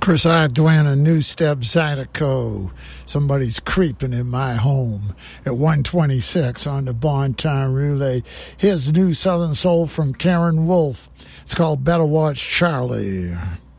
Chris Idwin, a New Step Zydeco. Somebody's creeping in my home at 126 on the Bon Time Relay. Here's new Southern Soul from Karen Wolf. It's called Better Watch Charlie.